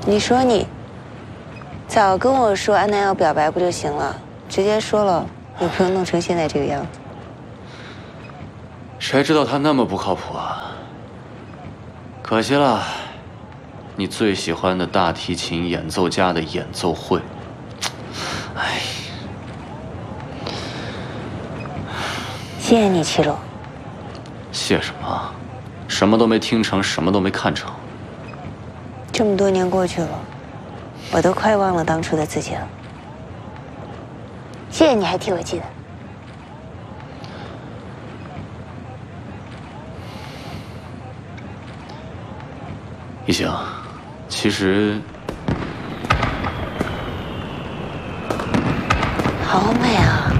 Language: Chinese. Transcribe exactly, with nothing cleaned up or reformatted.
你说你早跟我说安南要表白不就行了？直接说了，也不用弄成现在这个样子。 谁知道他那么不靠谱啊？可惜了，你最喜欢的大提琴演奏家的演奏会，哎。 谢谢你，齐洛。 谢什么？什么都没听成，什么都没看成。 这么多年过去了，我都快忘了当初的自己了。谢谢你还替我记得。 一行，其实好美啊！